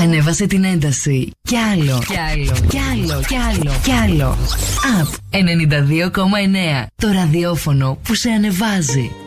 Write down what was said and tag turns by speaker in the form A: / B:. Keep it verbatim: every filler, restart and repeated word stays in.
A: Ανέβασε την ένταση. Κι άλλο, κι άλλο, κι άλλο, κι άλλο, κι άλλο. Up ενενήντα δύο κόμμα εννέα. Το ραδιόφωνο που σε ανεβάζει.